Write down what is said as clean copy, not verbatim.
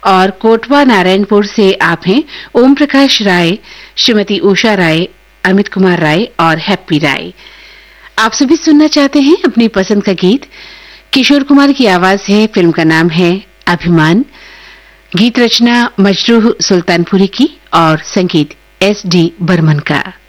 और कोटवा नारायणपुर से आप हैं ओम प्रकाश राय, श्रीमती उषा राय, अमित कुमार राय और हैप्पी राय। आप सभी सुनना चाहते हैं अपनी पसंद का गीत। किशोर कुमार की आवाज है, फिल्म का नाम है अभिमान। गीत रचना मजरूह सुल्तानपुरी की और संगीत S.D. बर्मन का।